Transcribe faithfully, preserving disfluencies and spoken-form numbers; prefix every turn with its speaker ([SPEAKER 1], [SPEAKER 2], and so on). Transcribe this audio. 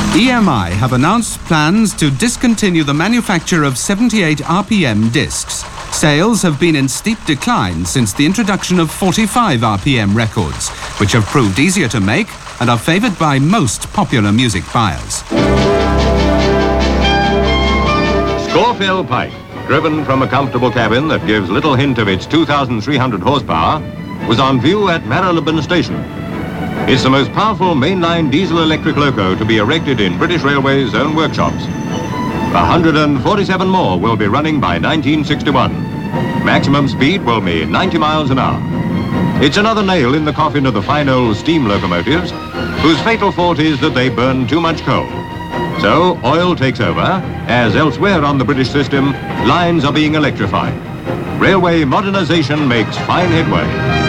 [SPEAKER 1] E M I have announced plans to discontinue the manufacture of seventy-eight R P M discs. Sales have been in steep decline since the introduction of forty-five R P M records, which have proved easier to make and are favoured by most popular music buyers.
[SPEAKER 2] Scorfield Pike, driven from a comfortable cabin that gives little hint of its two thousand three hundred horsepower, was on view at Marylebone Station. It's the most powerful mainline diesel-electric loco to be erected in British Railways' own workshops. one hundred forty-seven more will be running by nineteen sixty-one. Maximum speed will be ninety miles an hour. It's another nail in the coffin of the fine old steam locomotives, whose fatal fault is that they burn too much coal. So oil takes over, as elsewhere on the British system, lines are being electrified. Railway modernization makes fine headway.